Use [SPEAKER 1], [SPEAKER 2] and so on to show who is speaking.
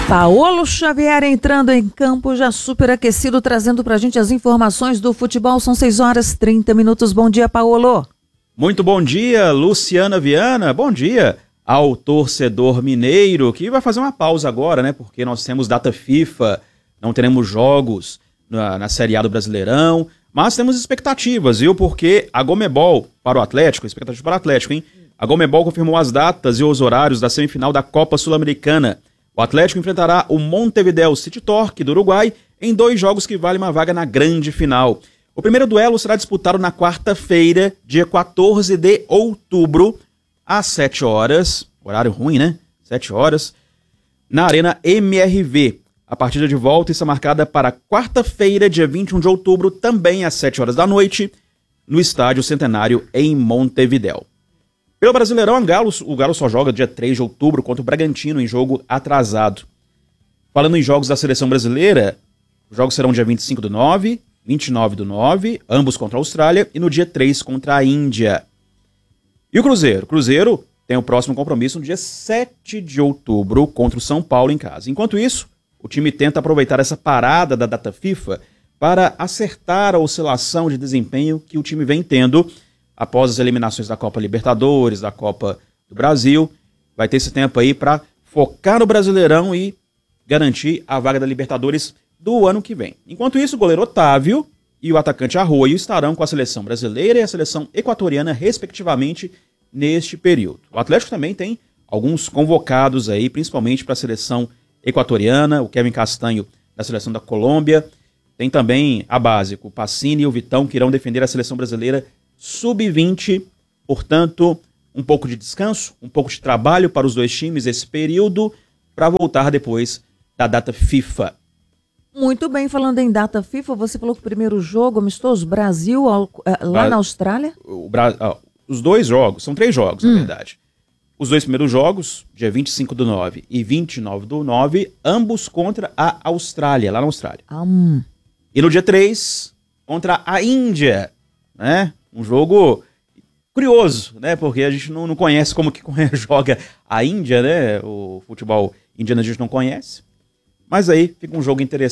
[SPEAKER 1] Paulo Xavier entrando em campo, já superaquecido, trazendo pra gente as informações do futebol. São 6h30. Bom dia, Paulo.
[SPEAKER 2] Muito bom dia, Luciana Viana. Bom dia ao torcedor mineiro, que vai fazer uma pausa agora, né? Porque nós temos data FIFA, não teremos jogos na Série A do Brasileirão, mas temos expectativas, viu? Porque a Conmebol para o Atlético, expectativa para o Atlético, hein? A Conmebol confirmou as datas e os horários da semifinal da Copa Sul-Americana. O Atlético enfrentará o Montevideo City Torque do Uruguai em 2 jogos que valem uma vaga na grande final. O primeiro duelo será disputado na quarta-feira, dia 14 de outubro, às 7 horas. Horário ruim, né? 7 horas. Na Arena MRV. A partida de volta está marcada para quarta-feira, dia 21 de outubro, também às 7 horas da noite, no Estádio Centenário, em Montevideo. Pelo Brasileirão, o Galo só joga dia 3 de outubro contra o Bragantino em jogo atrasado. Falando em jogos da seleção brasileira, os jogos serão dia 25/9, 29/9, ambos contra a Austrália, e no dia 3 contra a Índia. E o Cruzeiro? O Cruzeiro tem o próximo compromisso no dia 7 de outubro contra o São Paulo em casa. Enquanto isso, o time tenta aproveitar essa parada da data FIFA para acertar a oscilação de desempenho que o time vem tendo após as eliminações da Copa Libertadores, da Copa do Brasil. Vai ter esse tempo aí para focar no Brasileirão e garantir a vaga da Libertadores do ano que vem. Enquanto isso, o goleiro Otávio e o atacante Arroio estarão com a seleção brasileira e a seleção equatoriana, respectivamente, neste período. O Atlético também tem alguns convocados aí, principalmente para a seleção equatoriana, o Kevin Castanho da seleção da Colômbia. Tem também a base, o Pacini e o Vitão, que irão defender a seleção brasileira sub-20, portanto, um pouco de descanso, um pouco de trabalho para os dois times esse período, para voltar depois da data FIFA.
[SPEAKER 1] Muito bem, falando em data FIFA, você falou que o primeiro jogo amistoso, Brasil, lá na Austrália?
[SPEAKER 2] Os 2 jogos, são 3 jogos, na verdade. Os 2 primeiros jogos, dia 25/9 e 29/9, ambos contra a Austrália, lá na Austrália. E no dia 3, contra a Índia, né? Um jogo curioso, né? Porque a gente não conhece como que joga a Índia, né? O futebol indiano a gente não conhece. Mas aí fica um jogo interessante.